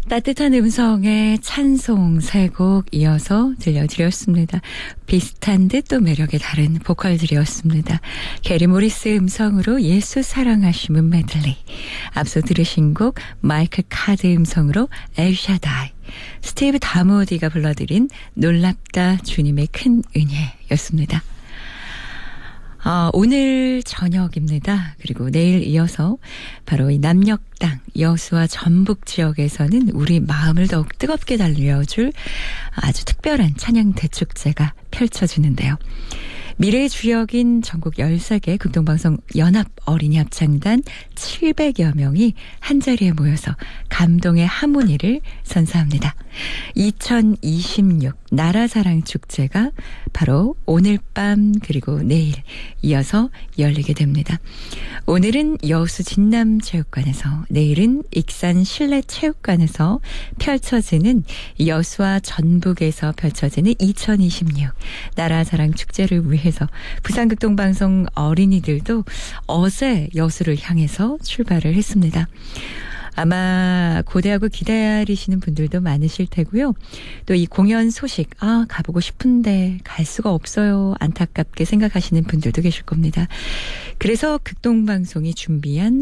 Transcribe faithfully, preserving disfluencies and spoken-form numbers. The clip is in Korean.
따뜻한 음성의 찬송 세 곡 이어서 들려드렸습니다. 비슷한 듯 또 매력의 다른 보컬들이었습니다. 게리 모리스 음성으로 예수 사랑하심은 메들리, 앞서 들으신 곡 마이클 카드 음성으로 엘샤다이, 스티브 다모디가 불러드린 놀랍다 주님의 큰 은혜였습니다. 아, 오늘 저녁입니다. 그리고 내일 이어서 바로 이 남녘 땅 여수와 전북 지역에서는 우리 마음을 더욱 뜨겁게 달려줄 아주 특별한 찬양 대축제가 펼쳐지는데요. 미래의 주역인 전국 열세 개 극동방송 연합 어린이 합창단 칠백여 명이 한자리에 모여서 감동의 하모니를 선사합니다. 이천이십육 나라사랑 축제가 바로 오늘 밤 그리고 내일 이어서 열리게 됩니다. 오늘은 여수 진남체육관에서, 내일은 익산 실내체육관에서 펼쳐지는 여수와 전북에서 펼쳐지는 이천이십육 나라사랑 축제를 위해서 부산극동방송 어린이들도 어제 여수를 향해서 출발을 했습니다. 아마 고대하고 기다리시는 분들도 많으실 테고요. 또 이 공연 소식, 아, 가보고 싶은데 갈 수가 없어요, 안타깝게 생각하시는 분들도 계실 겁니다. 그래서 극동방송이 준비한